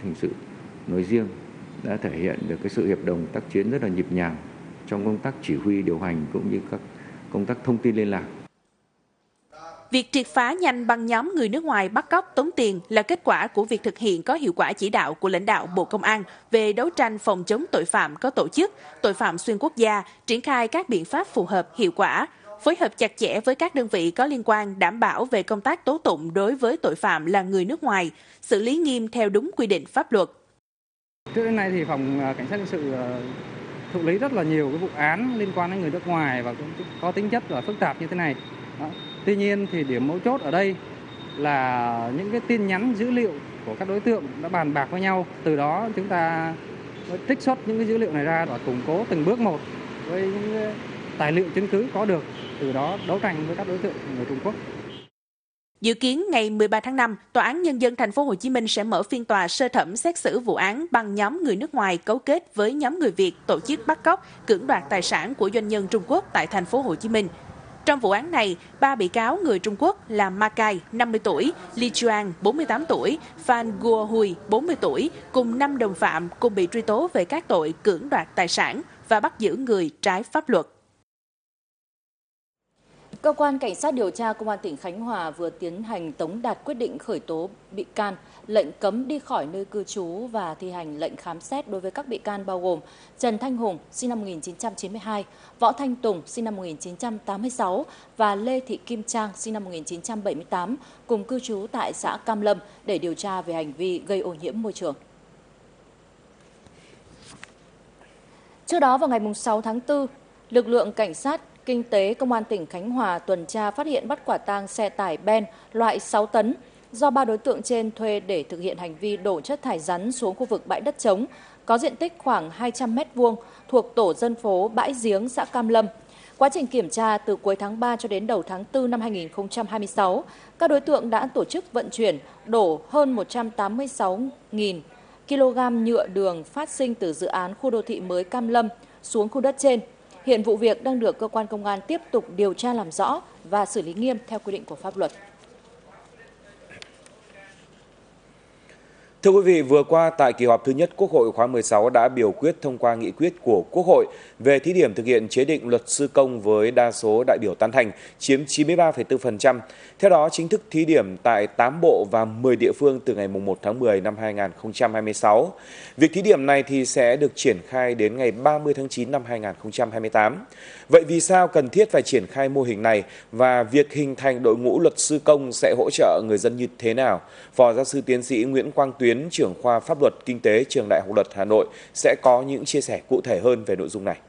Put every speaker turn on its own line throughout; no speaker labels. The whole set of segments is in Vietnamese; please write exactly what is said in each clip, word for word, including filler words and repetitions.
hình sự nói riêng đã thể hiện được cái sự hiệp đồng tác chiến rất là nhịp nhàng trong công tác chỉ huy điều hành cũng như các công tác thông tin liên lạc.
Việc triệt phá nhanh băng nhóm người nước ngoài bắt cóc tống tiền là kết quả của việc thực hiện có hiệu quả chỉ đạo của lãnh đạo Bộ Công an về đấu tranh phòng chống tội phạm có tổ chức, tội phạm xuyên quốc gia, triển khai các biện pháp phù hợp, hiệu quả, phối hợp chặt chẽ với các đơn vị có liên quan đảm bảo về công tác tố tụng đối với tội phạm là người nước ngoài, xử lý nghiêm theo đúng quy định pháp luật.
Trước đến nay thì phòng cảnh sát hình sự thụ lý rất là nhiều cái vụ án liên quan đến người nước ngoài và cũng có tính chất là phức tạp như thế này. Đó. Tuy nhiên thì điểm mấu chốt ở đây là những cái tin nhắn dữ liệu của các đối tượng đã bàn bạc với nhau. Từ đó chúng ta trích xuất những cái dữ liệu này ra và củng cố từng bước một với những tài liệu chứng cứ có được. Từ đó đấu tranh với các đối tượng người Trung Quốc.
Dự kiến ngày mười ba tháng năm, Tòa án Nhân dân Thành phố Hồ Chí Minh sẽ mở phiên tòa sơ thẩm xét xử vụ án băng nhóm người nước ngoài cấu kết với nhóm người Việt tổ chức bắt cóc, cưỡng đoạt tài sản của doanh nhân Trung Quốc tại Thành phố Hồ Chí Minh. Trong vụ án này, ba bị cáo người Trung Quốc là Ma Cai, năm mươi tuổi, Li Chuan, bốn mươi tám tuổi, Phan Guo Hui, bốn mươi tuổi, cùng năm đồng phạm cùng bị truy tố về các tội cưỡng đoạt tài sản và bắt giữ người trái pháp luật.
Cơ quan Cảnh sát điều tra Công an tỉnh Khánh Hòa vừa tiến hành tống đạt quyết định khởi tố bị can, lệnh cấm đi khỏi nơi cư trú và thi hành lệnh khám xét đối với các bị can bao gồm Trần Thanh Hùng, sinh năm một nghìn chín trăm chín mươi hai, Võ Thanh Tùng, sinh năm một nghìn chín trăm tám mươi sáu và Lê Thị Kim Trang, sinh năm một nghìn chín trăm bảy mươi tám, cùng cư trú tại xã Cam Lâm để điều tra về hành vi gây ô nhiễm môi trường. Trước đó vào ngày sáu tháng tư, lực lượng cảnh sát Kinh tế Công an tỉnh Khánh Hòa tuần tra phát hiện bắt quả tang xe tải Ben loại sáu tấn do ba đối tượng trên thuê để thực hiện hành vi đổ chất thải rắn xuống khu vực bãi đất trống có diện tích khoảng hai trăm mét vuông thuộc tổ dân phố Bãi Giếng, xã Cam Lâm. Quá trình kiểm tra từ cuối tháng ba cho đến đầu tháng tư năm hai nghìn không trăm hai mươi sáu, các đối tượng đã tổ chức vận chuyển đổ hơn một trăm tám mươi sáu nghìn ki lô gam nhựa đường phát sinh từ dự án khu đô thị mới Cam Lâm xuống khu đất trên. Hiện vụ việc đang được cơ quan công an tiếp tục điều tra làm rõ và xử lý nghiêm theo quy định của pháp luật.
Thưa quý vị, vừa qua tại kỳ họp thứ nhất Quốc hội khóa mười sáu đã biểu quyết thông qua nghị quyết của Quốc hội về thí điểm thực hiện chế định luật sư công với đa số đại biểu tán thành, chiếm chín mươi ba phẩy bốn phần trăm. Theo đó, chính thức thí điểm tại tám bộ và mười địa phương từ ngày mùng một tháng mười năm hai nghìn không trăm hai mươi sáu. Việc thí điểm này thì sẽ được triển khai đến ngày ba mươi tháng chín năm hai nghìn không trăm hai mươi tám. Vậy vì sao cần thiết phải triển khai mô hình này và việc hình thành đội ngũ luật sư công sẽ hỗ trợ người dân như thế nào? Phó giáo sư tiến sĩ Nguyễn Quang Tuyến, trưởng khoa pháp luật kinh tế trường Đại học Luật Hà Nội sẽ có những chia sẻ cụ thể hơn về nội dung này.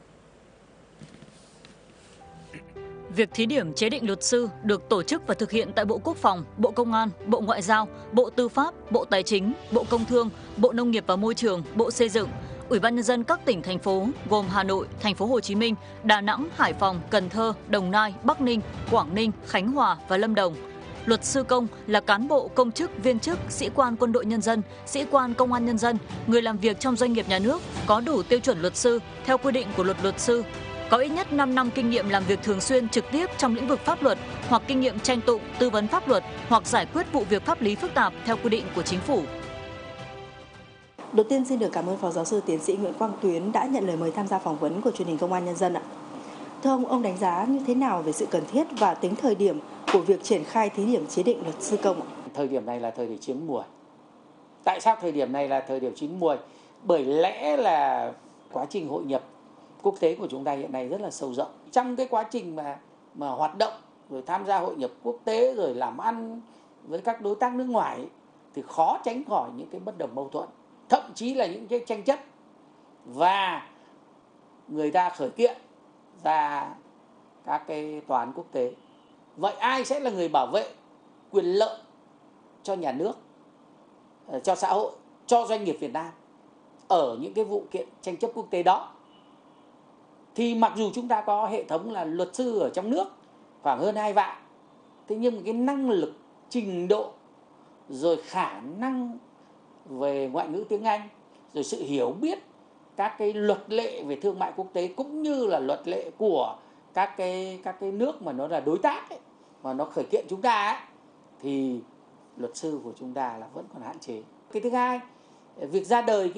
Việc thí điểm chế định luật sư được tổ chức và thực hiện tại Bộ Quốc phòng, Bộ Công an, Bộ Ngoại giao, Bộ Tư pháp, Bộ Tài chính, Bộ Công thương, Bộ Nông nghiệp và Môi trường, Bộ Xây dựng, Ủy ban nhân dân các tỉnh thành phố gồm Hà Nội, Thành phố Hồ Chí Minh, Đà Nẵng, Hải Phòng, Cần Thơ, Đồng Nai, Bắc Ninh, Quảng Ninh, Khánh Hòa và Lâm Đồng. Luật sư công là cán bộ, công chức, viên chức, sĩ quan quân đội nhân dân, sĩ quan công an nhân dân, người làm việc trong doanh nghiệp nhà nước có đủ tiêu chuẩn luật sư theo quy định của luật luật sư, có ít nhất năm năm kinh nghiệm làm việc thường xuyên trực tiếp trong lĩnh vực pháp luật hoặc kinh nghiệm tranh tụng, tư vấn pháp luật hoặc giải quyết vụ việc pháp lý phức tạp theo quy định của chính phủ.
Đầu tiên xin được cảm ơn Phó Giáo sư Tiến sĩ Nguyễn Quang Tuyến đã nhận lời mời tham gia phỏng vấn của truyền hình Công an Nhân dân ạ. Thưa ông, ông đánh giá như thế nào về sự cần thiết và tính thời điểm của việc triển khai thí điểm chế định luật sư công ạ?
Thời điểm này là thời điểm chín muồi. Tại sao thời điểm này là thời điểm chín muồi? Bởi lẽ là quá trình hội nhập quốc tế của chúng ta hiện nay rất là sâu rộng. Trong cái quá trình mà mà hoạt động rồi tham gia hội nhập quốc tế rồi làm ăn với các đối tác nước ngoài thì khó tránh khỏi những cái bất đồng mâu thuẫn, thậm chí là những cái tranh chấp, và người ta khởi kiện ra các cái tòa án quốc tế. Vậy ai sẽ là người bảo vệ quyền lợi cho nhà nước, cho xã hội, cho doanh nghiệp Việt Nam ở những cái vụ kiện tranh chấp quốc tế đó? Thì mặc dù chúng ta có hệ thống là luật sư ở trong nước khoảng hơn hai vạn, thế nhưng cái năng lực, trình độ, rồi khả năng về ngoại ngữ tiếng Anh, rồi sự hiểu biết các cái luật lệ về thương mại quốc tế cũng như là luật lệ của các cái các cái nước mà nó là đối tác ấy, mà nó khởi kiện chúng ta ấy, thì luật sư của chúng ta là vẫn còn hạn chế. Cái thứ hai, việc ra đời